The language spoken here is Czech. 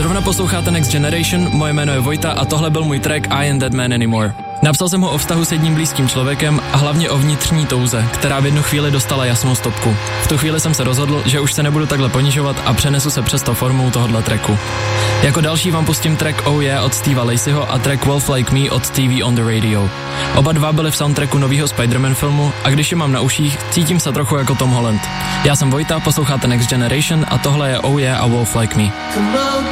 Zrovna posloucháte Next Generation, moje jméno je Vojta a tohle byl můj track I Ain't That Man Anymore. Napsal jsem ho o vztahu s jedním blízkým člověkem a hlavně o vnitřní touze, která v jednu chvíli dostala jasnou stopku. V tu chvíli jsem se rozhodl, že už se nebudu takhle ponižovat a přenesu se přesto formou tohohle tracku. Jako další vám pustím track Oh Yeah od Steva Lacyho a track Wolf Like Me od TV on the Radio. Oba dva byly v soundtracku novýho Spider-Man filmu a když je mám na uších, cítím se trochu jako Tom Holland. Já jsem Vojta, posloucháte Next Generation a tohle je Oh Yeah a Wolf Like Me.